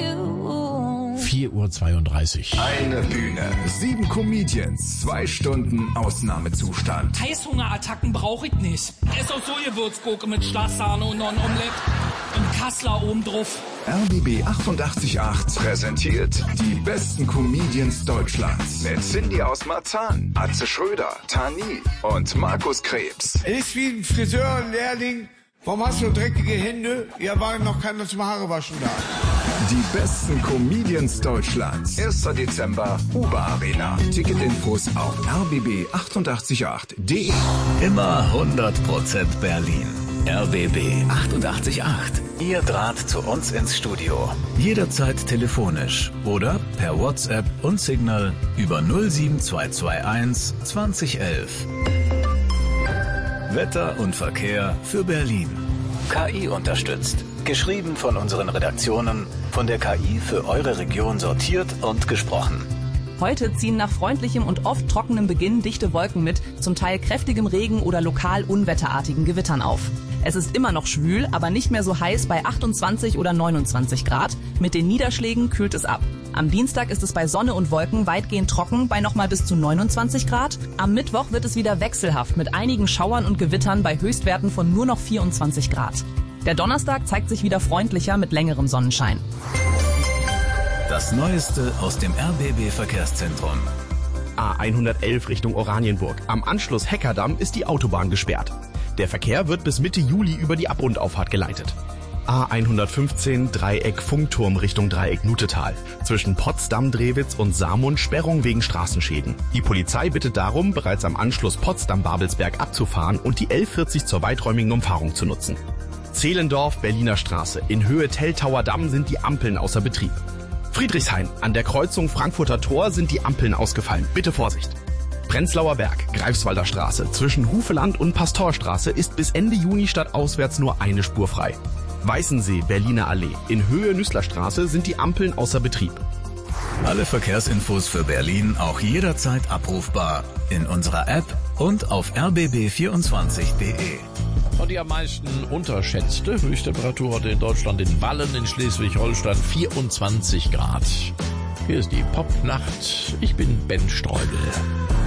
4:32 Uhr. Eine Bühne, 7 Comedians, 2 Stunden Ausnahmezustand. Heißhungerattacken brauche ich nicht. Ess auch so Gewürzgurke mit Schlagsahne und noch ein Omelett. Und Kassler oben drauf. RBB 88.8 präsentiert die besten Comedians Deutschlands. Mit Cindy aus Marzahn, Atze Schröder, Tani und Markus Krebs. Es ist wie ein Friseurlehrling. Warum hast du dreckige Hände? Ja, war noch keiner zum Haare waschen da. Die besten Comedians Deutschlands. 1. Dezember, Uber Arena. Ticketinfos auf rbb888.de. Immer 100% Berlin. RBB 88.8. Ihr Draht zu uns ins Studio. Jederzeit telefonisch oder per WhatsApp und Signal über 07221 2011. Wetter und Verkehr für Berlin. KI unterstützt. Geschrieben von unseren Redaktionen, von der KI für eure Region sortiert und gesprochen. Heute ziehen nach freundlichem und oft trockenem Beginn dichte Wolken mit, zum Teil kräftigem Regen oder lokal unwetterartigen Gewittern auf. Es ist immer noch schwül, aber nicht mehr so heiß bei 28 oder 29 Grad. Mit den Niederschlägen kühlt es ab. Am Dienstag ist es bei Sonne und Wolken weitgehend trocken bei nochmal bis zu 29 Grad. Am Mittwoch wird es wieder wechselhaft mit einigen Schauern und Gewittern bei Höchstwerten von nur noch 24 Grad. Der Donnerstag zeigt sich wieder freundlicher mit längerem Sonnenschein. Das Neueste aus dem RBB-Verkehrszentrum. A111 Richtung Oranienburg. Am Anschluss Heckerdamm ist die Autobahn gesperrt. Der Verkehr wird bis Mitte Juli über die Ab- und Auffahrt geleitet. A115 Dreieck Funkturm Richtung Dreieck Nutetal. Zwischen Potsdam-Drewitz und Saarmund Sperrung wegen Straßenschäden. Die Polizei bittet darum, bereits am Anschluss Potsdam-Babelsberg abzufahren und die L40 zur weiträumigen Umfahrung zu nutzen. Zehlendorf, Berliner Straße. In Höhe Teltauer Damm sind die Ampeln außer Betrieb. Friedrichshain. An der Kreuzung Frankfurter Tor sind die Ampeln ausgefallen. Bitte Vorsicht. Prenzlauer Berg, Greifswalder Straße. Zwischen Hufeland und Pastorstraße ist bis Ende Juni stadtauswärts nur eine Spur frei. Weißensee, Berliner Allee. In Höhe Nüßlerstraße sind die Ampeln außer Betrieb. Alle Verkehrsinfos für Berlin auch jederzeit abrufbar in unserer App und auf rbb24.de. Und die am meisten unterschätzte Höchsttemperatur heute in Deutschland in Wallen in Schleswig-Holstein 24 Grad. Hier ist die Popnacht. Ich bin Ben Streubel.